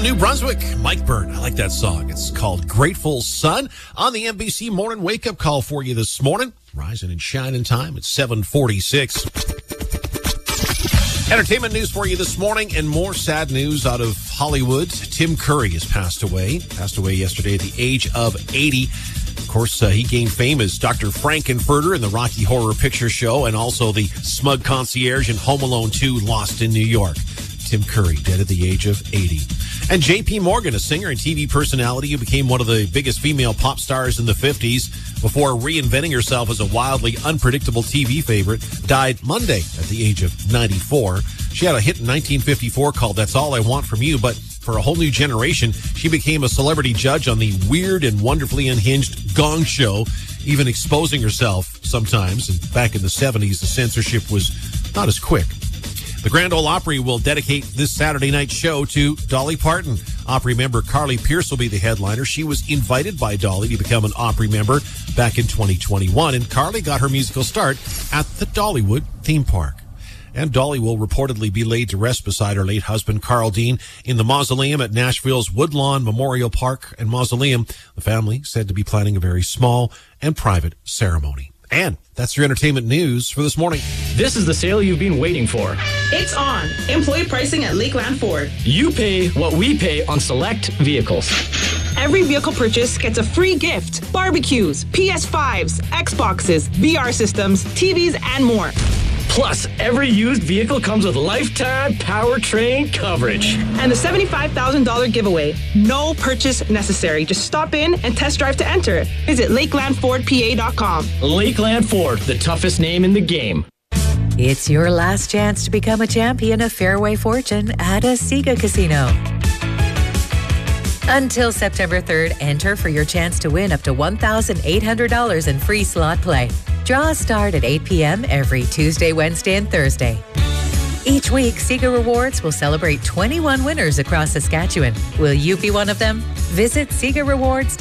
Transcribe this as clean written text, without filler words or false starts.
New Brunswick, Mike Byrne. I like that song. It's called Grateful Sun on the NBC Morning Wake Up Call for you this morning. Rising and shining time. It's 7:46. Entertainment news for you this morning and more sad news out of Hollywood. Tim Curry has passed away. Passed away yesterday at the age of 80. Of course, he gained fame as Dr. Frankenfurter in the Rocky Horror Picture Show and also the smug concierge in Home Alone 2, Lost in New York. Tim Curry, dead at the age of 80. And J.P. Morgan, a singer and TV personality who became one of the biggest female pop stars in the 50s before reinventing herself as a wildly unpredictable TV favorite, died Monday at the age of 94. She had a hit in 1954 called That's All I Want From You, but for a whole new generation, she became a celebrity judge on the weird and wonderfully unhinged Gong Show, even exposing herself sometimes. And back in the 70s, the censorship was not as quick. The Grand Ole Opry will dedicate this Saturday night show to Dolly Parton. Opry member Carly Pearce will be the headliner. She was invited by Dolly to become an Opry member back in 2021, and Carly got her musical start at the Dollywood theme park. And Dolly will reportedly be laid to rest beside her late husband, Carl Dean, in the mausoleum at Nashville's Woodlawn Memorial Park and Mausoleum. The family said to be planning a very small and private ceremony. And that's your entertainment news for this morning. This is the sale you've been waiting for. It's on. Employee pricing at Lakeland Ford. You pay what we pay on select vehicles. Every vehicle purchase gets a free gift. Barbecues, PS5s, Xboxes, VR systems, TVs, and more. Plus, every used vehicle comes with lifetime powertrain coverage. And the $75,000 giveaway. No purchase necessary. Just stop in and test drive to enter. Visit LakelandFordPA.com. Lakeland Ford, the toughest name in the game. It's your last chance to become a champion of Fairway Fortune at a Sega Casino. Until September 3rd, enter for your chance to win up to $1,800 in free slot play. Draws start at 8 p.m. every Tuesday, Wednesday, and Thursday. Each week, Sega Rewards will celebrate 21 winners across Saskatchewan. Will you be one of them? Visit SegaRewards.com.